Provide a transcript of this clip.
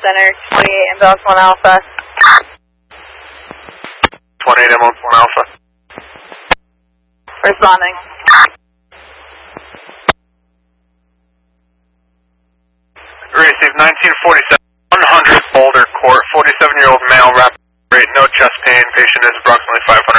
Center, 28 inbound 1 Alpha. 28 inbound 1 Alpha. Responding. Received 1947, 100 Boulder Court, 47-year-old male, rapid rate, no chest pain. Patient is approximately 500